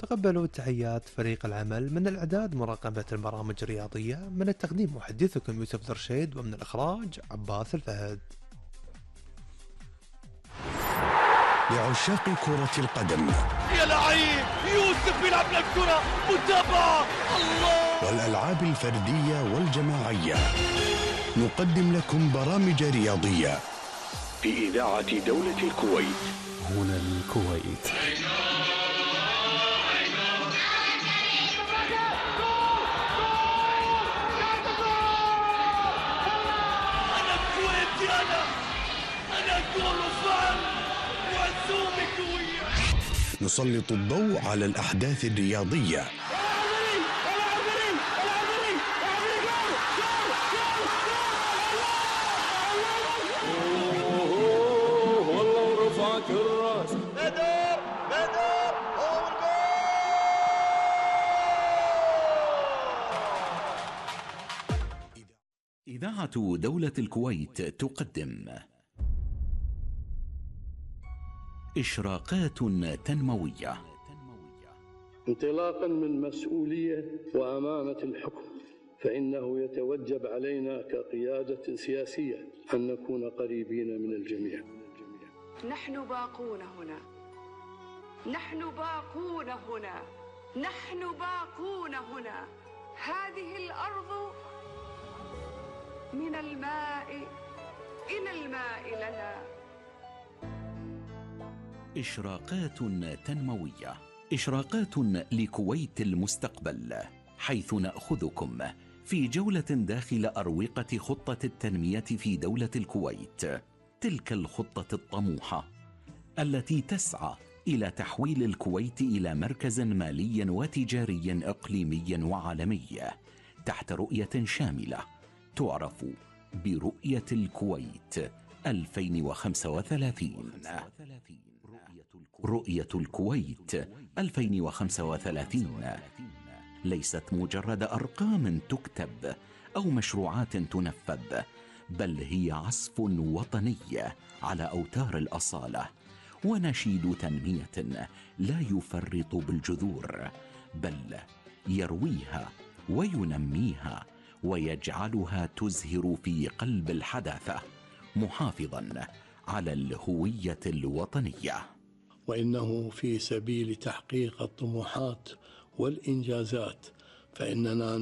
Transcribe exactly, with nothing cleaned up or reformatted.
تقبلوا تحيات فريق العمل من الإعداد مراقبة البرامج الرياضية، من التقديم محدثكم يوسف درشيد، ومن الإخراج عباس الفهد. لعشاق كرة القدم يا لعيب يوسف يلعب للكرة، متابعة الله، والألعاب الفردية والجماعية، نقدم لكم برامج رياضية في إذاعة دولة الكويت. هنا الكويت. أنا كويتي، أنا أنا كل فعل وعزومي كويت. نسلط الضوء على الأحداث الرياضية إذاعة دولة الكويت تقدم إشراقات تنموية. انطلاقا من مسؤولية وأمانة الحكم، فإنه يتوجب علينا كقيادة سياسية أن نكون قريبين من الجميع. نحن باقون هنا، نحن باقون هنا، نحن باقون هنا. هذه الأرض من الماء إلى الماء لنا. إشراقات تنموية، إشراقات لكويت المستقبل، حيث نأخذكم في جولة داخل أروقة خطة التنمية في دولة الكويت، تلك الخطة الطموحة التي تسعى إلى تحويل الكويت إلى مركز مالي وتجاري إقليمي وعالمي تحت رؤية شاملة تعرف برؤية الكويت ألفين وخمسة وثلاثين. رؤية الكويت ألفين وخمسة وثلاثين ليست مجرد أرقام تكتب أو مشروعات تنفذ، بل هي عزف وطني على أوتار الأصالة، ونشيد تنمية لا يفرط بالجذور، بل يرويها وينميها ويجعلها تزهر في قلب الحداثة، محافظا على الهوية الوطنية. وإنه في سبيل تحقيق الطموحات والإنجازات، فإننا